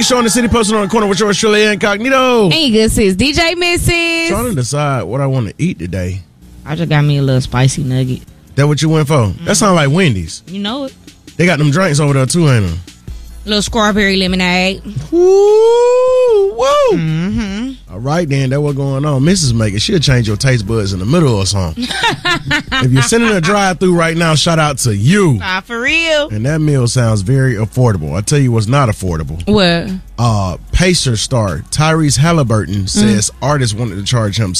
Big Show on the City, posted on the corner with yours truly, Incognito. Ain't good, sis. DJ Mrs. Trying to decide what I want to eat today. I just got me a little spicy nugget. That what you went for? That sound like Wendy's. You know it. They got them drinks over there too, ain't them? Little strawberry lemonade. Woo! Woo! Mm-hmm. All right, then. That what going on. Mrs. Maker, she'll change your taste buds in the middle or something. If you're sending a drive-through right now, shout out to you. Nah, for real. And that meal sounds very affordable. I tell you what's not affordable. What? Pacer star Tyrese Halliburton says artists wanted to charge him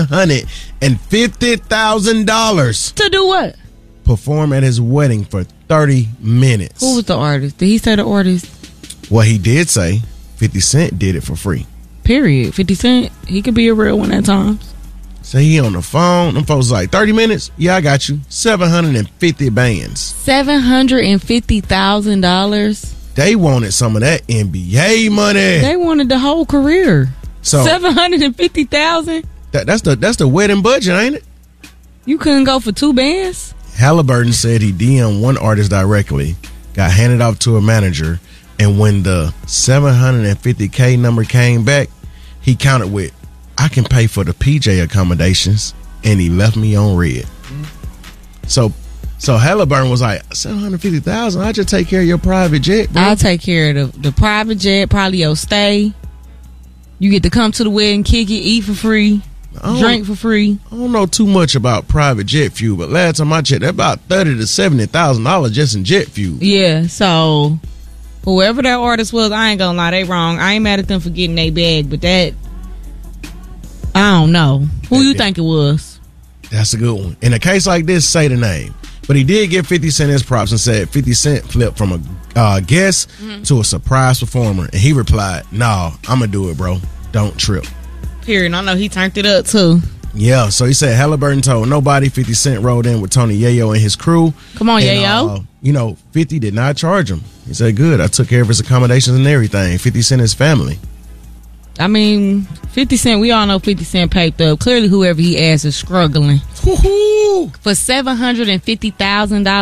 $750,000 To do what? perform at his wedding for 30 minutes. Who was the artist? Did he say the artist? Well, he did say 50 Cent did it for free. Period. 50 Cent, he could be a real one at times. So he on the phone. Them folks like, 30 minutes? Yeah, I got you. 750 bands. $750,000. They wanted some of that NBA money. They wanted the whole career. So $750,000. that's the wedding budget, ain't it? You couldn't go for 2 bands. Halliburton said he DM'd one artist directly, got handed off to a manager, and when the $750K number came back, he counted with, I can pay for the PJ accommodations, and he left me on red. So Halliburton was like, $750,000, I just take care of your private jet, bro. I'll take care of the private jet, probably your stay. You get to come to the wedding, kick it, eat for free, drink for free. I don't know too much about private jet fuel, but last time I checked, that's about $30,000 to $70,000 just in jet fuel. Yeah, so whoever that artist was, I ain't gonna lie, they wrong. I ain't mad at them for getting their bag, but that, I don't know. Who you think it was? That's a good one. In a case like this, say the name. But he did give 50 Cent his props and said 50 Cent flipped from a guest to a surprise performer. And he replied, nah, I'm going to do it, bro. Don't trip. Period. I know he turned it up, too. Yeah, so he said Halliburton told nobody. 50 Cent rolled in with Tony Yayo and his crew. Come on, Yayo. 50 did not charge him. He said, good, I took care of his accommodations and everything. 50 Cent is family. I mean, 50 Cent, we all know 50 Cent paid up. Clearly, whoever he asked is struggling. Woo-hoo! For $750,000.